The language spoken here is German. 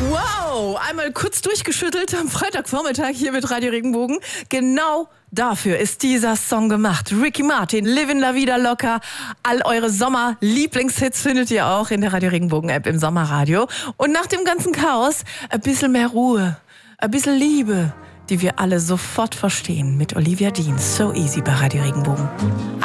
Wow, einmal kurz durchgeschüttelt am Freitagvormittag hier mit Radio Regenbogen. Genau dafür ist dieser Song gemacht. Ricky Martin, Livin' La Vida Loca. All eure Sommer-Lieblingshits findet ihr auch in der Radio Regenbogen-App im Sommerradio. Und nach dem ganzen Chaos ein bisschen mehr Ruhe, ein bisschen Liebe, die wir alle sofort verstehen. Mit Olivia Dean, So Easy bei Radio Regenbogen.